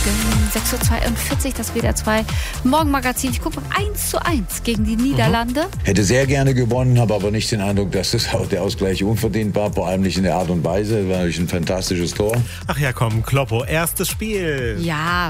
6:42 Uhr, das WDR 2 Morgenmagazin. Ich gucke 1:1 gegen die Niederlande. Hätte sehr gerne gewonnen, habe aber nicht den Eindruck, dass der Ausgleich unverdient war, vor allem nicht in der Art und Weise. Das war natürlich ein fantastisches Tor. Ach ja, komm, Kloppo, erstes Spiel. Ja,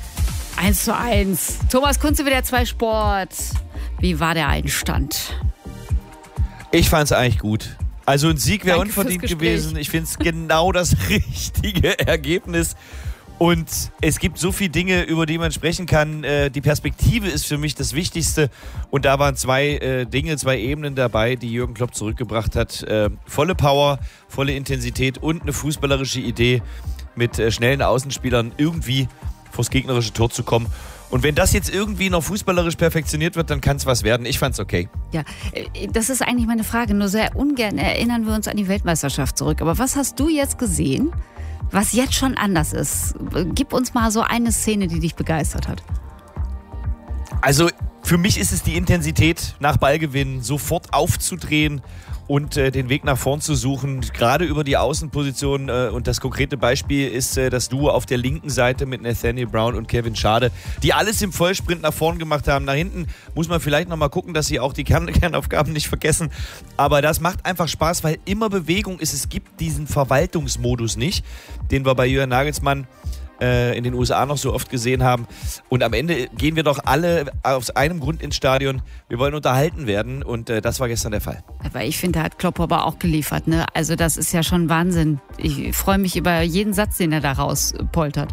1:1. Thomas Kunze, WDR 2 Sport. Wie war der Einstand? Ich fand es eigentlich gut. Also ein Sieg wäre Danke unverdient fürs Gespräch. gewesen. Ich finde es genau das richtige Ergebnis. Und es gibt so viele Dinge, über die man sprechen kann. Die Perspektive ist für mich das Wichtigste. Und da waren zwei Ebenen dabei, die Jürgen Klopp zurückgebracht hat. Volle Power, volle Intensität und eine fußballerische Idee, mit schnellen Außenspielern irgendwie vors gegnerische Tor zu kommen. Und wenn das jetzt irgendwie noch fußballerisch perfektioniert wird, dann kann es was werden. Ich fand's okay. Ja, das ist eigentlich meine Frage. Nur sehr ungern erinnern wir uns an die Weltmeisterschaft zurück. Aber was hast du jetzt gesehen, was jetzt schon anders ist? Gib uns mal so eine Szene, die dich begeistert hat. Also für mich ist es die Intensität nach Ballgewinn, sofort aufzudrehen und den Weg nach vorn zu suchen, gerade über die Außenposition. Und das konkrete Beispiel ist das Duo auf der linken Seite mit Nathaniel Brown und Kevin Schade, die alles im Vollsprint nach vorn gemacht haben. Nach hinten muss man vielleicht nochmal gucken, dass sie auch die Kernaufgaben nicht vergessen. Aber das macht einfach Spaß, weil immer Bewegung ist. Es gibt diesen Verwaltungsmodus nicht, den wir bei Julian Nagelsmann in den USA noch so oft gesehen haben. Und am Ende gehen wir doch alle aus einem Grund ins Stadion. Wir wollen unterhalten werden und das war gestern der Fall. Aber ich finde, da hat Klopp aber auch geliefert, ne? Also das ist ja schon Wahnsinn. Ich freue mich über jeden Satz, den er da rauspoltert.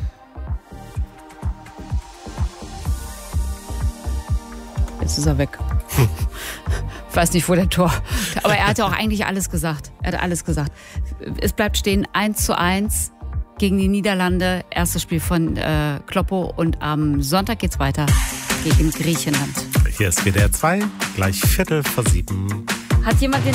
Jetzt ist er weg. Ich weiß nicht, wo der Tor... Aber er hatte auch eigentlich alles gesagt. Er hat alles gesagt. Es bleibt stehen 1:1 gegen die Niederlande. Erstes Spiel von Kloppo. Und am Sonntag geht's weiter gegen Griechenland. Hier ist WDR 2, gleich 6:45. Hat jemand den